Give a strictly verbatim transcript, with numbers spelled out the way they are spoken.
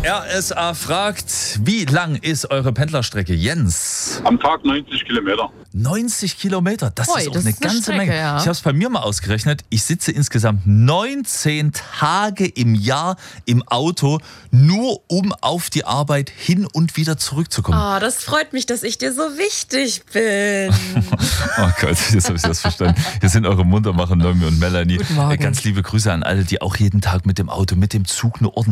R S A fragt, wie lang ist eure Pendlerstrecke, Jens? Am Tag neunzig Kilometer. neunzig Kilometer, das Ui, ist auch das eine ist eine ganze Strecke, Menge. ja. Ich habe es bei mir mal ausgerechnet. Ich sitze insgesamt neunzehn Tage im Jahr im Auto, nur um auf die Arbeit hin und wieder zurückzukommen. Oh, das freut mich, dass ich dir so wichtig bin. Oh Gott, jetzt habe ich das verstanden. Hier sind eure Muntermacher Noemi und Melanie. Guten Morgen. Ganz liebe Grüße an alle, die auch jeden Tag mit dem Auto, mit dem Zug eine ordentliche